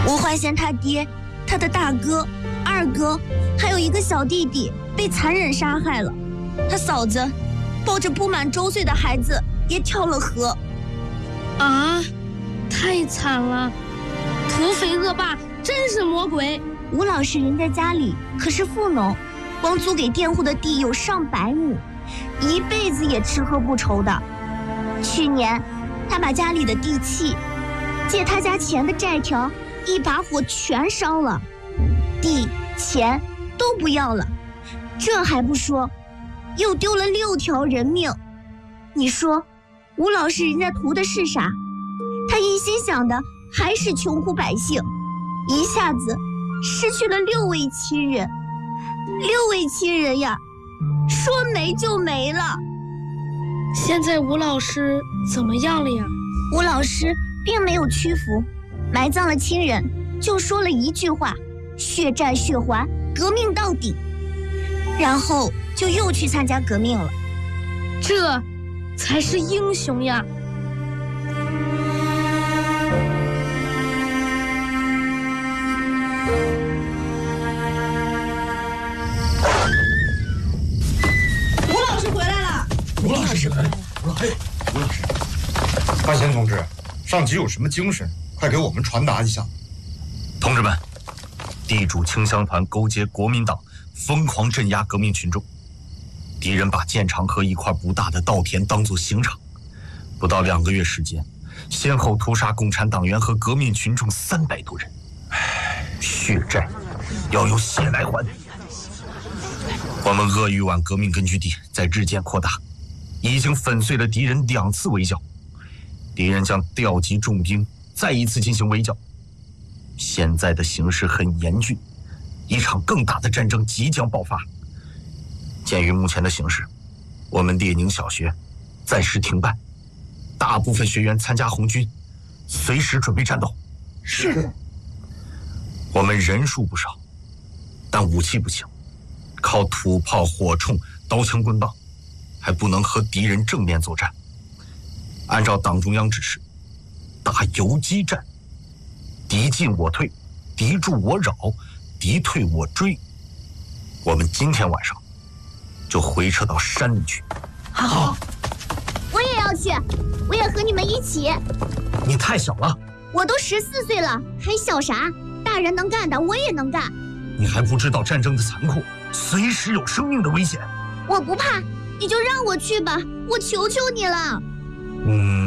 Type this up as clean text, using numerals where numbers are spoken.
吴怀贤他爹、他的大哥、二哥，还有一个小弟弟被残忍杀害了。他嫂子抱着不满周岁的孩子也跳了河。 啊，太惨了！土匪恶霸真是魔鬼。 吴老师人在家里可是富农，光租给佃户的地有上百亩，一辈子也吃喝不愁的。去年他把家里的地契、借他家钱的债条一把火全烧了，地钱都不要了。这还不说，又丢了6条人命。你说吴老师人家图的是啥？他一心想的还是穷苦百姓，一下子失去了6位亲人，6位亲人呀，说没就没了。 现在吴老师怎么样了呀？ 吴老师并没有屈服，埋葬了亲人，就说了一句话：血债血还，革命到底。然后就又去参加革命了。 这才是英雄呀！ 吴老师回来了！ 吴老师回来了！吴老师，范闲同志，上级有什么精神，快给我们传达一下。 同志们，地主清乡团勾结国民党，疯狂镇压革命群众。敌人把建长河一块不大的稻田当作刑场，不到2个月时间，先后屠杀共产党员和革命群众300多人。血债要用血来还。我们鄂豫皖革命根据地在日渐扩大，已经粉碎了敌人2次围剿，敌人将调集重兵再一次进行围剿。现在的形势很严峻，一场更大的战争即将爆发。鉴于目前的形势，我们列宁小学暂时停办，大部分学员参加红军，随时准备战斗。 是。 我们人数不少，但武器不行，靠土炮、火铳、刀枪棍棒，还不能和敌人正面作战。按照党中央指示，打游击战，敌进我退，敌驻我扰，敌退我追。我们今天晚上就回撤到山里去。 好，我也要去，我也和你们一起。 你太小了， 我都14岁了，还小啥？大人能干的我也能干。 你还不知道战争的残酷，随时有生命的危险。 我不怕，你就让我去吧，我求求你了。